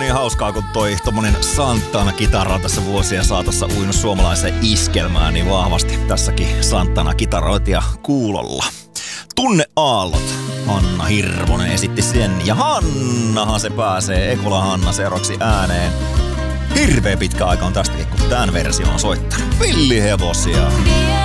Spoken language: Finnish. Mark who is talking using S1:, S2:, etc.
S1: niin hauskaa, kun tommonen Santana-kitara on tässä vuosien saatossa uinut suomalaiseen iskelmään niin vahvasti. Tässäkin Santana-kitarointia kuulolla. Tunneaallot. Hanna Hirvonen esitti sen. Ja Hannahan se pääsee, Ekola Hanna seuraavaksi ääneen. Hirveä pitkä aika on tästäkin, kun tämän version on soittanut. Villihevosia.